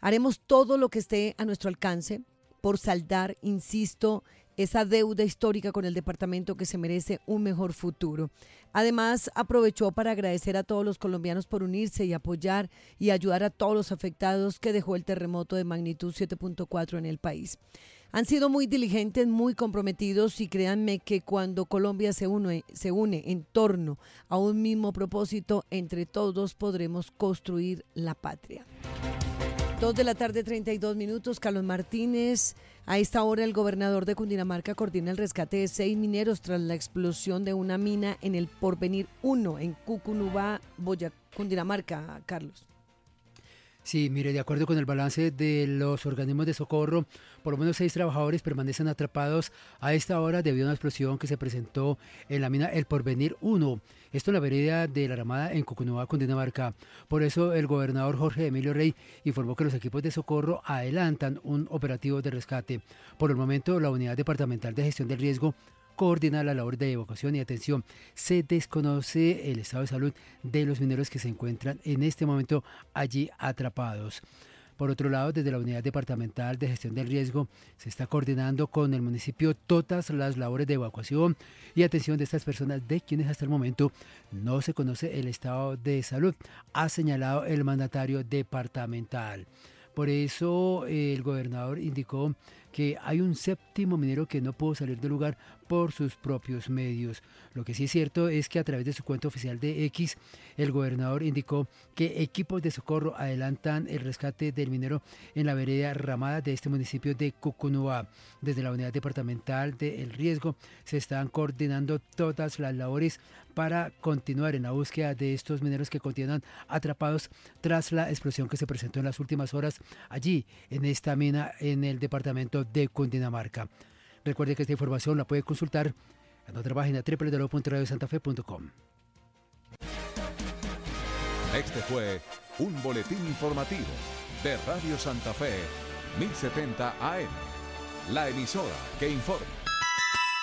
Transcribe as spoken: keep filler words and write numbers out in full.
Haremos todo lo que esté a nuestro alcance por saldar, insisto, esa deuda histórica con el departamento que se merece un mejor futuro. Además, aprovechó para agradecer a todos los colombianos por unirse y apoyar y ayudar a todos los afectados que dejó el terremoto de magnitud siete punto cuatro en el país. Han sido muy diligentes, muy comprometidos y créanme que cuando Colombia se une, se une en torno a un mismo propósito, entre todos podremos construir la patria. Dos de la tarde, treinta y dos minutos. Carlos Martínez. A esta hora el gobernador de Cundinamarca coordina el rescate de seis mineros tras la explosión de una mina en el Porvenir uno en Cucunubá, Boyacá, Cundinamarca, Carlos. Sí, mire, de acuerdo con el balance de los organismos de socorro, por lo menos seis trabajadores permanecen atrapados a esta hora debido a una explosión que se presentó en la mina El Porvenir uno. Esto en la vereda de La Ramada en Cucunubá, Cundinamarca. Por eso el gobernador Jorge Emilio Rey informó que los equipos de socorro adelantan un operativo de rescate. Por el momento, la Unidad Departamental de Gestión del Riesgo coordina la labor de evacuación y atención. Se desconoce el estado de salud de los mineros que se encuentran en este momento allí atrapados. Por otro lado, desde la Unidad Departamental de Gestión del Riesgo se está coordinando con el municipio todas las labores de evacuación y atención de estas personas, de quienes hasta el momento no se conoce el estado de salud, ha señalado el mandatario departamental. Por eso el gobernador indicó que hay un séptimo minero que no pudo salir del lugar por sus propios medios. Lo que sí es cierto es que a través de su cuenta oficial de X, el gobernador indicó que equipos de socorro adelantan el rescate del minero en la vereda Ramada de este municipio de Cucunubá. Desde la Unidad Departamental del Riesgo se están coordinando todas las labores para continuar en la búsqueda de estos mineros que continúan atrapados tras la explosión que se presentó en las últimas horas allí en esta mina en el departamento de Cundinamarca. Recuerde que esta información la puede consultar en nuestra página doble u doble u doble u punto radio santa fe punto com. Este fue un boletín informativo de Radio Santa Fe, mil setenta A M, la emisora que informa.